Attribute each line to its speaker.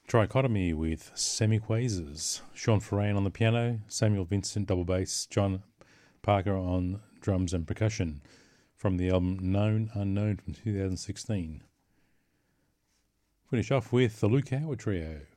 Speaker 1: Trichotomy with Semiquasars. Sean Ferrane on the piano, Samuel Vincent double bass, John Parker on drums and percussion from the album Known Unknown from 2016. Finish off with the Luke Howard Trio.